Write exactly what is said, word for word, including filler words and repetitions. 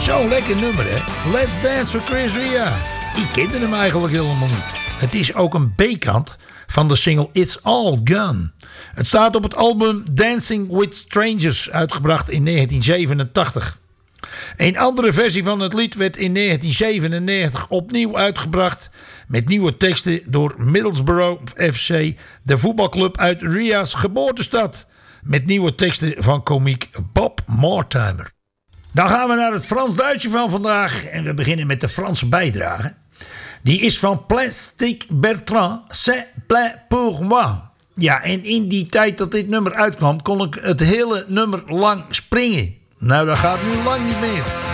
Zo'n lekker nummer, hè? Let's Dance for Chris Ria. Ik kende hem eigenlijk helemaal niet. Het is ook een B-kant van de single It's All Gone. Het staat op het album Dancing with Strangers, uitgebracht in negentien zevenentachtig. Een andere versie van het lied werd in negentien zevenennegentig opnieuw uitgebracht met nieuwe teksten door Middlesbrough F C, de voetbalclub uit Ria's geboortestad, met nieuwe teksten van komiek Bob Mortimer. Dan gaan we naar het Frans-Duitse van vandaag en we beginnen met de Franse bijdrage. Die is van Plastic Bertrand, C'est plein pour moi. Ja, en in die tijd dat dit nummer uitkwam kon ik het hele nummer lang springen. Nou, dat gaat nu lang niet meer.